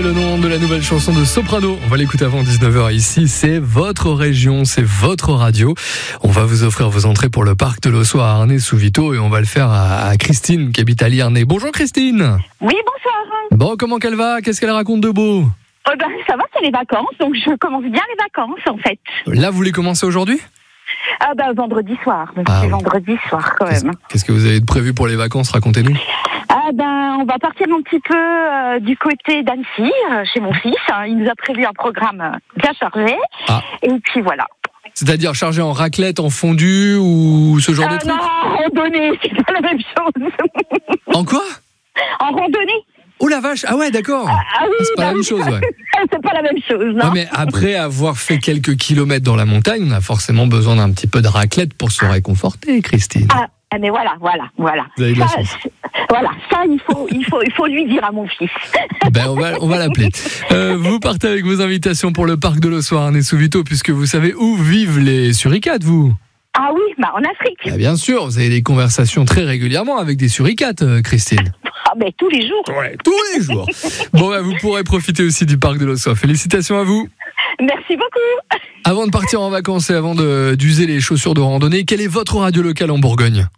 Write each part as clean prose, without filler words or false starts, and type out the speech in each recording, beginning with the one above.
le nom de la nouvelle chanson de Soprano. On va l'écouter avant 19h ici. C'est votre région, c'est votre radio. On va vous offrir vos entrées pour le parc de l'Ossois à Arnay-sous-Vito et on va le faire à Christine qui habite à Liernay. Bonjour Christine. Oui, bonsoir. Bon, comment qu'elle va? Qu'est-ce qu'elle raconte de beau? Ça va, c'est les vacances, donc je commence bien les vacances en fait. Là, vous les commencez aujourd'hui? Vendredi soir, donc c'est oui. Vendredi soir quand même. Qu'est-ce que vous avez de prévu pour les vacances? Racontez-nous. On va partir un petit peu du côté d'Annecy, chez mon fils. Il nous a prévu un programme bien chargé. Et puis voilà. C'est-à-dire chargé en raclette, en fondue ou ce genre de trucs? Non, en randonnée, c'est pas la même chose. En quoi? En randonnée. Oh la vache, ah ouais, d'accord. Oui, c'est pas la même chose, ouais. C'est pas la même chose, non. Ouais, mais après avoir fait quelques kilomètres dans la montagne, on a forcément besoin d'un petit peu de raclette pour se réconforter, Christine. Mais voilà. Vous avez de la chance. Voilà, ça il faut lui dire à mon fils. On va l'appeler. Vous partez avec vos invitations pour le parc de l'Ossoir à Arnay-sous-Vito, puisque vous savez où vivent les suricates, vous. Ah oui, en Afrique. Bien sûr, vous avez des conversations très régulièrement avec des suricates, Christine. Tous les jours. Ouais, tous les jours. Bon, vous pourrez profiter aussi du parc de l'Ossoir. Félicitations à vous. Merci beaucoup. Avant de partir en vacances et avant d'user les chaussures de randonnée, quelle est votre radio locale en Bourgogne?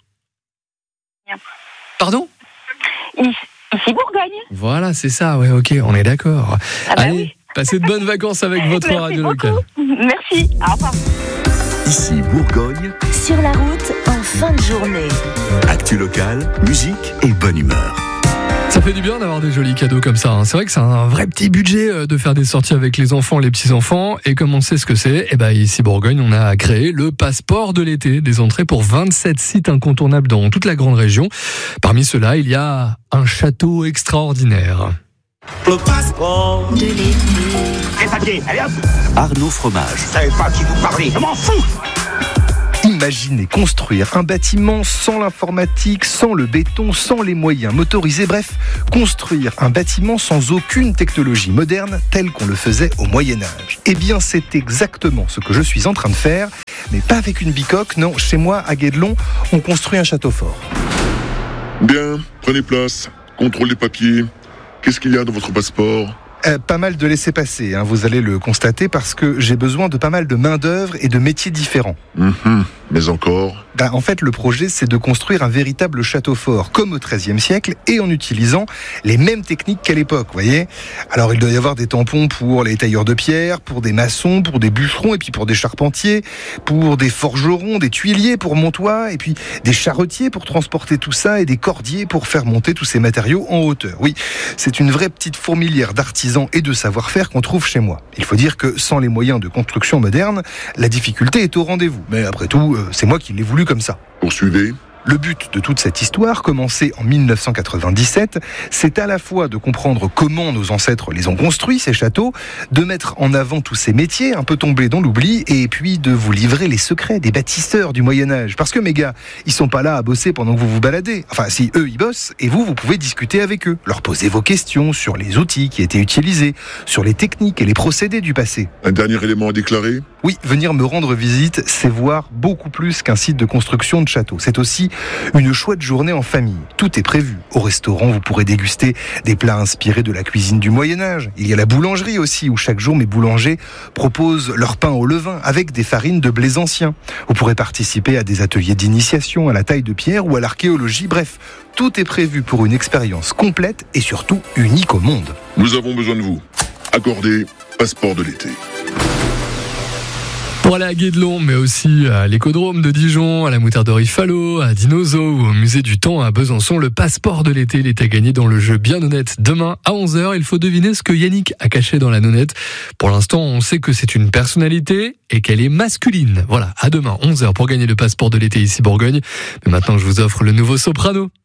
Pardon? Ici Bourgogne. Voilà, c'est ça, ouais, ok, on est d'accord. Allez, oui. Passez de bonnes vacances avec votre radio locale. Merci, au revoir. Ici Bourgogne, sur la route en fin de journée. actu locale, musique et bonne humeur. Ça fait du bien d'avoir des jolis cadeaux comme ça. C'est vrai que c'est un vrai petit budget de faire des sorties avec les enfants, les petits-enfants. Et comme on sait ce que c'est, ici Bourgogne, on a créé le passeport de l'été. Des entrées pour 27 sites incontournables dans toute la grande région. Parmi ceux-là, il y a un château extraordinaire. Le passeport De l'été. Les papiers, allez hop. Arnaud Fromage. Je savais pas à qui vous parlez, je m'en fous. Imaginez construire un bâtiment sans l'informatique, sans le béton, sans les moyens motorisés, bref, construire un bâtiment sans aucune technologie moderne telle qu'on le faisait au Moyen-Âge. Eh bien, c'est exactement ce que je suis en train de faire, mais pas avec une bicoque, non, chez moi, à Guédelon, on construit un château fort. Bien, prenez place, contrôle les papiers. Qu'est-ce qu'il y a dans votre passeport ? Pas mal de laissez-passer, vous allez le constater, parce que j'ai besoin de pas mal de main-d'œuvre et de métiers différents. Mais encore ? En fait, le projet, c'est de construire un véritable château fort, comme au XIIIe siècle, et en utilisant les mêmes techniques qu'à l'époque, vous voyez. Alors, il doit y avoir des tampons pour les tailleurs de pierre, pour des maçons, pour des bûcherons, et puis pour des charpentiers, pour des forgerons, des tuiliers pour mon toit, et puis des charretiers pour transporter tout ça, et des cordiers pour faire monter tous ces matériaux en hauteur. Oui, c'est une vraie petite fourmilière d'artisans et de savoir-faire qu'on trouve chez moi. Il faut dire que sans les moyens de construction moderne, la difficulté est au rendez-vous. Mais après tout, c'est moi qui l'ai voulu comme ça. Poursuivez. Le but de toute cette histoire, commencée en 1997, c'est à la fois de comprendre comment nos ancêtres les ont construits, ces châteaux, de mettre en avant tous ces métiers un peu tombés dans l'oubli, et puis de vous livrer les secrets des bâtisseurs du Moyen-Âge. Parce que mes gars, ils sont pas là à bosser pendant que vous vous baladez. Enfin, si eux, ils bossent, et vous pouvez discuter avec eux, leur poser vos questions sur les outils qui étaient utilisés, sur les techniques et les procédés du passé. Un dernier élément à déclarer ? Oui, venir me rendre visite, c'est voir beaucoup plus qu'un site de construction de château. C'est aussi une chouette journée en famille. Tout est prévu. Au restaurant, vous pourrez déguster des plats inspirés de la cuisine du Moyen-Âge. Il y a la boulangerie aussi, où chaque jour mes boulangers proposent leur pain au levain avec des farines de blés anciens. Vous pourrez participer à des ateliers d'initiation à la taille de pierre ou à l'archéologie. Bref, tout est prévu pour une expérience complète et surtout unique au monde. Nous avons besoin de vous. Accordez passeport de l'été. Pour aller à Guédelon, mais aussi à l'écodrome de Dijon, à la moutarderie Fallot, à Dinozo ou au musée du Temps à Besançon, le passeport de l'été, il est à gagner dans le jeu Bien Honnête. Demain à 11h, il faut deviner ce que Yannick a caché dans la nonnette. Pour l'instant, on sait que c'est une personnalité et qu'elle est masculine. Voilà, à demain 11h pour gagner le passeport de l'été ici Bourgogne. Mais maintenant, je vous offre le nouveau Soprano.